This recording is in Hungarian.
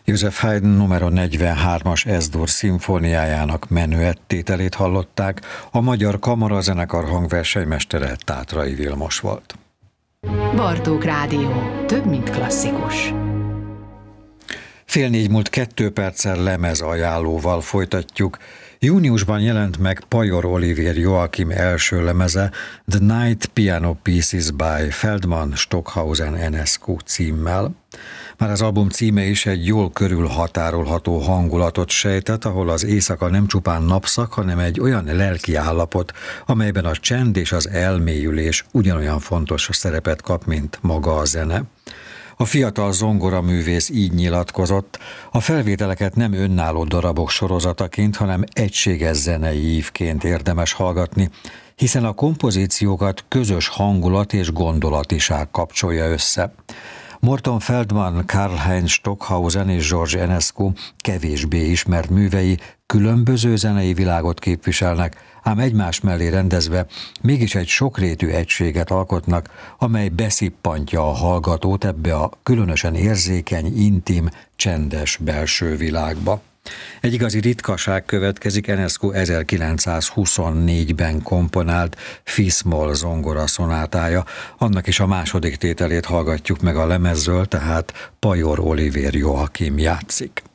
Joseph Haydn numero 43-as Es-dur szimfóniájának menüettételét hallották, a Magyar Kamarazenekar hangversenymestere Tátrai Vilmos volt. Bartók Rádió. Több, mint klasszikus. 3:04 lemez ajánlóval folytatjuk. Júniusban jelent meg Pajor Olivér Joachim első lemeze, The Night Piano Pieces by Feldman Stockhausen Enescu címmel. Már az album címe is egy jól körülhatárolható hangulatot sejtett, ahol az éjszaka nem csupán napszak, hanem egy olyan lelki állapot, amelyben a csend és az elmélyülés ugyanolyan fontos szerepet kap, mint maga a zene. A fiatal zongoraművész így nyilatkozott, a felvételeket nem önálló darabok sorozataként, hanem egységes zenei ívként érdemes hallgatni, hiszen a kompozíciókat közös hangulat és gondolatiság kapcsolja össze. Morton Feldman, Karlheinz Stockhausen és George Enescu kevésbé ismert művei különböző zenei világot képviselnek, ám egymás mellé rendezve mégis egy sokrétű egységet alkotnak, amely beszippantja a hallgatót ebbe a különösen érzékeny, intim, csendes belső világba. Egy igazi ritkaság következik, Enescu 1924-ben komponált Fis-moll zongora szonátája, annak is a második tételét hallgatjuk meg a lemezről, tehát Pajor Olivér Joachim játszik.